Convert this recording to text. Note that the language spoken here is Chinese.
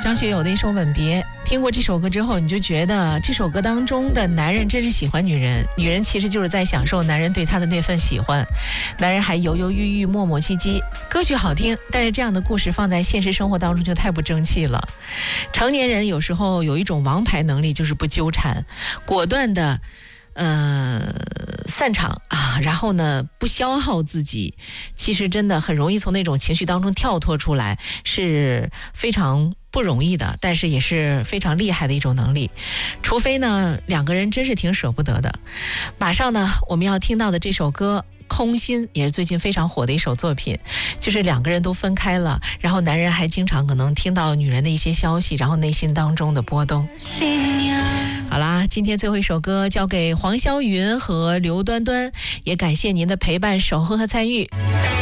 张学友的一首《吻别》，听过这首歌之后，你就觉得这首歌当中的男人真是喜欢女人，女人其实就是在享受男人对她的那份喜欢，男人还犹犹豫豫、磨磨唧唧。歌曲好听，但是这样的故事放在现实生活当中就太不争气了。成年人有时候有一种王牌能力，就是不纠缠，果断的散场啊，然后呢不消耗自己，其实真的很容易从那种情绪当中跳脱出来，是非常不容易的，但是也是非常厉害的一种能力。除非呢两个人真是挺舍不得的。马上呢我们要听到的这首歌空心也是最近非常火的一首作品，就是两个人都分开了，然后男人还经常可能听到女人的一些消息，然后内心当中的波动。好啦，今天最后一首歌交给黄霄云和刘端端，也感谢您的陪伴、守候和参与。